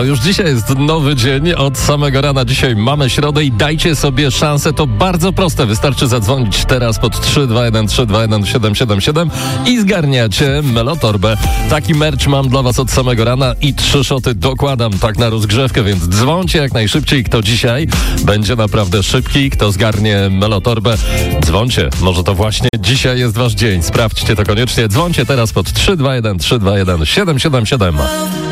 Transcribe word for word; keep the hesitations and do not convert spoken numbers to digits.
To już dzisiaj jest nowy dzień, od samego rana dzisiaj mamy środę i dajcie sobie szansę, to bardzo proste, wystarczy zadzwonić teraz pod trzy dwa jeden trzy dwa jeden siedem siedem siedem i zgarniacie Melotorbę. Taki merch mam dla was od samego rana i trzy szoty dokładam tak na rozgrzewkę, więc dzwońcie jak najszybciej, kto dzisiaj będzie naprawdę szybki, kto zgarnie Melotorbę. Dzwońcie, może to właśnie dzisiaj jest wasz dzień, sprawdźcie to koniecznie, dzwońcie teraz pod trzy dwa jeden trzy dwa jeden siedem siedem siedem.